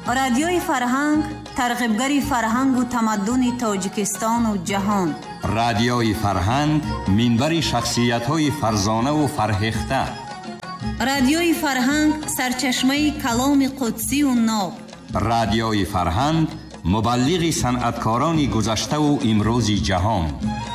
رادیوی فرهنگ ترغیبگری فرهنگ و تمدن تاجیکستان و جهان. رادیوی فرهنگ منبر شخصیت‌های فرزانه و فرهیخته. رادیوی فرهنگ سرچشمه کلام قدسی و ناب. رادیوی فرهنگ مبلغ صنعتکاران گذشته و امروزی جهان.